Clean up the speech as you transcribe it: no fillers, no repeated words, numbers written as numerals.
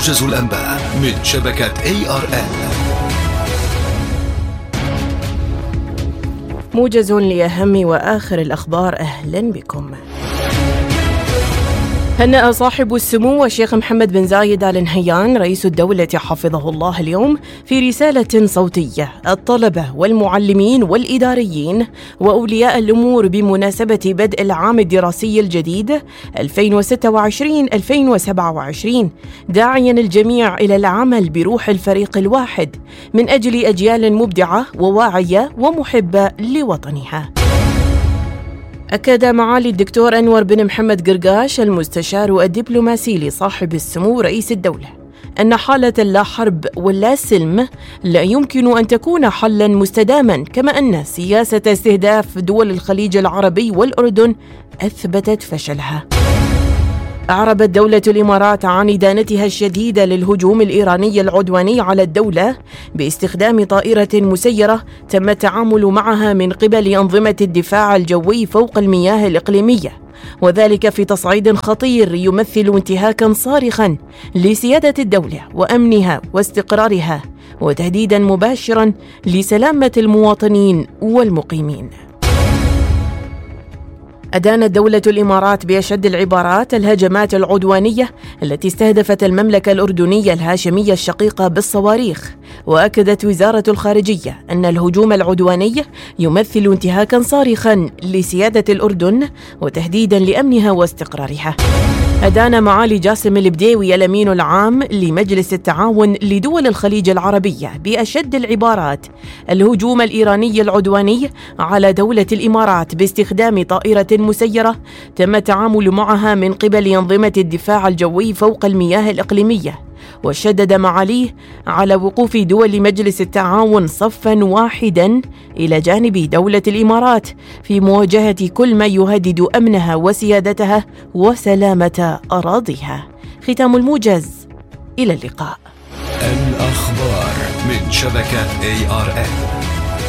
موجز الأنباء من شبكة ARN. موجز لأهم وآخر الأخبار، أهلا بكم. هنأ صاحب السمو الشيخ محمد بن زايد آل نهيان رئيس الدولة حفظه الله اليوم في رسالة صوتية الطلبة والمعلمين والإداريين وأولياء الأمور بمناسبة بدء العام الدراسي الجديد 2026-2027، داعيا الجميع إلى العمل بروح الفريق الواحد من أجل أجيال مبدعة وواعية ومحبة لوطنها. أكد معالي الدكتور أنور بن محمد قرقاش المستشار الدبلوماسي لصاحب السمو رئيس الدولة أن حالة اللا حرب واللا سلم لا يمكن أن تكون حلاً مستداماً، كما أن سياسة استهداف دول الخليج العربي والأردن أثبتت فشلها. أعربت دولة الإمارات عن إدانتها الشديدة للهجوم الإيراني العدواني على الدولة باستخدام طائرة مسيرة تم التعامل معها من قبل أنظمة الدفاع الجوي فوق المياه الإقليمية، وذلك في تصعيد خطير يمثل انتهاكاً صارخاً لسيادة الدولة وأمنها واستقرارها، وتهديداً مباشراً لسلامة المواطنين والمقيمين. أدانت دولة الإمارات بأشد العبارات الهجمات العدوانية التي استهدفت المملكة الأردنية الهاشمية الشقيقة بالصواريخ، وأكدت وزارة الخارجية أن الهجوم العدواني يمثل انتهاكاً صارخاً لسيادة الأردن وتهديداً لأمنها واستقرارها. أدان معالي جاسم البديوي الأمين العام لمجلس التعاون لدول الخليج العربية بأشد العبارات الهجوم الإيراني العدواني على دولة الإمارات باستخدام طائرة مسيرة تم التعامل معها من قبل أنظمة الدفاع الجوي فوق المياه الإقليمية، وشدد معاليه على وقوف دول مجلس التعاون صفاً واحداً إلى جانب دولة الإمارات في مواجهة كل ما يهدد أمنها وسيادتها وسلامة أراضيها. ختام الموجز، إلى اللقاء. الأخبار من شبكة ARN.